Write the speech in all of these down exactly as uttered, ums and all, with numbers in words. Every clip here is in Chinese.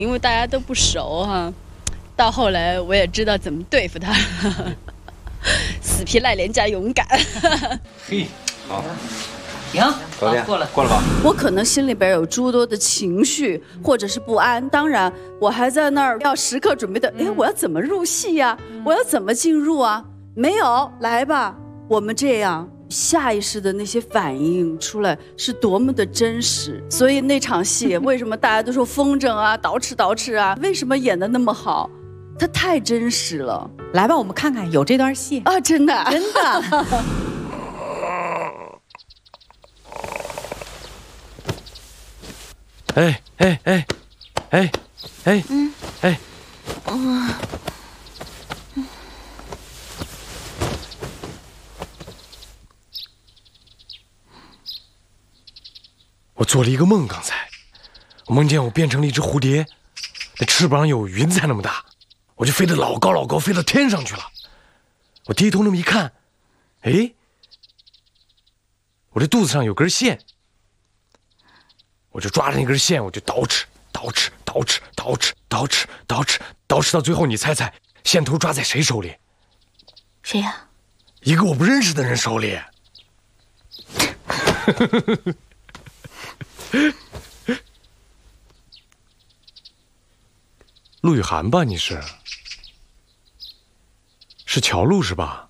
因为大家都不熟哈。到后来我也知道怎么对付他，死皮赖脸加勇敢。 嘿，好， 行， 高姐过了， 过了吧？ 我可能心里边有诸多的情绪或者是不安，当然我还在那儿要时刻准备的，哎，我要怎么入戏呀、啊？我要怎么进入啊？没有，来吧，我们这样。下意识的那些反应出来是多么的真实，所以那场戏为什么大家都说风筝啊、捯饬捯饬啊，为什么演得那么好？它太真实了。 来吧，我们看看有这段戏啊，真的， 真的。 哎哎哎哎哎嗯哎， 嗯。 我做了一个梦，刚才我梦见我变成了一只蝴蝶，那翅膀有云彩那么大，我就飞得老高老高，飞到天上去了。我低头那么一看，哎，我这肚子上有根线，我就抓着那根线，我就捯饬捯饬捯饬捯饬捯饬捯饬捯饬到最后，你猜猜线头抓在谁手里？ 谁呀、啊？ 一个我不认识的人手里。陆雨涵吧？你是？是乔璐是吧？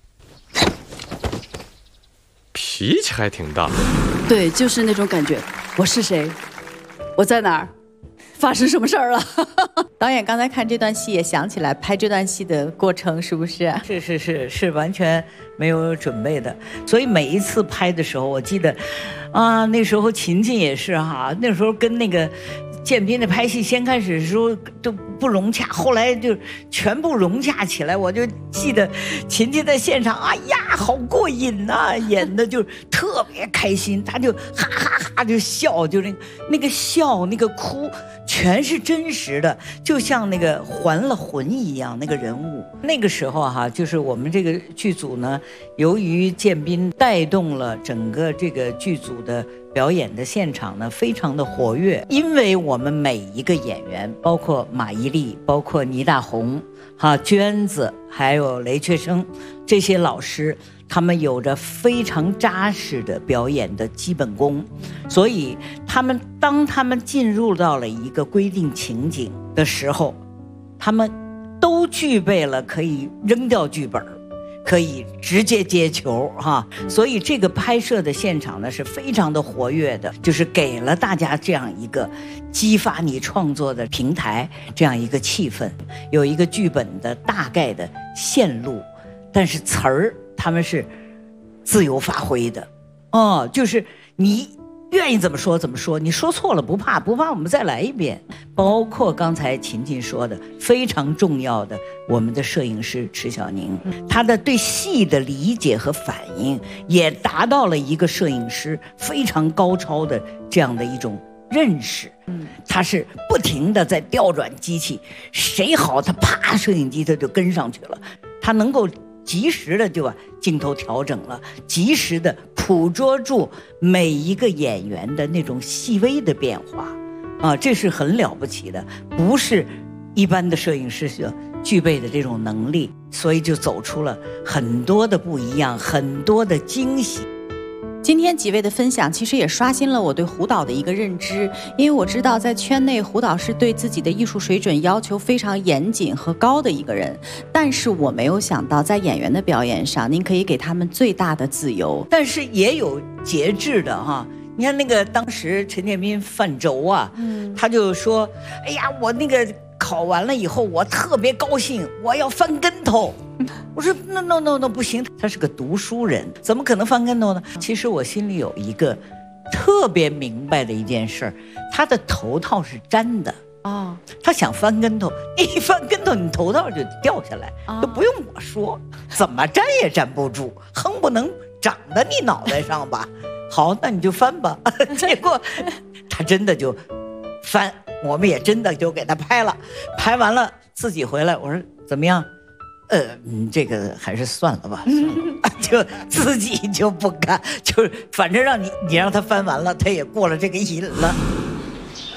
脾气还挺大。 对，就是那种感觉。我是谁？我在哪儿？发生什么事儿了？ 导演刚才看这段戏也想起来拍这段戏的过程，是不是？ 是是是是完全没有准备的，所以每一次拍的时候，我记得，啊，那时候秦晋也是哈，那时候跟那个建斌的拍戏，先开始的时候都不融洽，后来就全部融洽起来。我就记得秦晋在现场，哎呀，好过瘾呐、啊，演的就特别开心，他就哈哈哈就笑，就那那个笑那个哭。全是真实的，就像那个还了魂一样，那个人物。那个时候哈、啊，就是我们这个剧组呢，由于建斌带动了整个这个剧组的表演的现场呢，非常的活跃。因为我们每一个演员，包括马伊琍，包括倪大红、哈娟子，还有雷确生这些老师。他们有着非常扎实的表演的基本功，所以他们当他们进入到了一个规定情景的时候，他们都具备了可以扔掉剧本，可以直接接球哈。所以这个拍摄的现场呢是非常的活跃的，就是给了大家这样一个激发你创作的平台，这样一个气氛，有一个剧本的大概的线路，但是词儿他们是自由发挥的，哦，就是你愿意怎么说怎么说，你说错了不怕，不怕我们再来一遍。包括刚才秦晋说的非常重要的，我们的摄影师池小宁，他的对戏的理解和反应也达到了一个摄影师非常高超的这样的一种认识。他是不停的在调转机器，谁好他啪摄影机他就跟上去了，他能够及时的就把镜头调整了，及时的捕捉住每一个演员的那种细微的变化，啊，这是很了不起的，不是一般的摄影师所具备的这种能力，所以就走出了很多的不一样，很多的惊喜。 今天几位的分享其实也刷新了我对胡导的一个认知，因为我知道在圈内胡导是对自己的艺术水准要求非常严谨和高的一个人，但是我没有想到在演员的表演上您可以给他们最大的自由， 但是也有节制的哈。你看那个当时陈建斌犯轴啊，嗯，他就说，哎呀，我那个考完了以后我特别高兴，我要翻跟头。我说 no no no no 不行，他是个读书人，怎么可能翻跟头呢？其实我心里有一个特别明白的一件事，他的头套是粘的啊，他想翻跟头，一翻跟头你头套就掉下来，都不用我说，怎么粘也粘不住，哼不能长在你脑袋上吧？好，那你就翻吧。结果他真的就翻，我们也真的就给他拍了，拍完了自己回来，我说怎么样？呃，嗯，这个还是算了吧，算了吧就自己就不干，就是反正让你你让他翻完了，他也过了这个瘾了。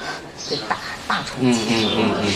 这大大重嗯庆。 嗯嗯嗯。